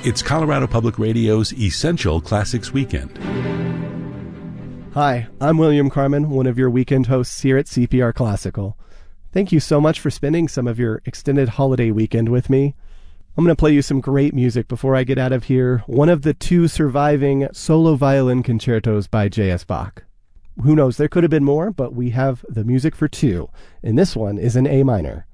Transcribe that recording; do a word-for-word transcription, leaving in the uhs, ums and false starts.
It's Colorado Public Radio's Essential Classics Weekend. Hi, I'm William Carmen, one of your weekend hosts here at C P R Classical. Thank you so much for spending some of your extended holiday weekend with me. I'm going to play you some great music before I get out of here. One of the two surviving solo violin concertos by J S. Bach. Who knows, there could have been more, but we have the music for two, and this one is in A minor.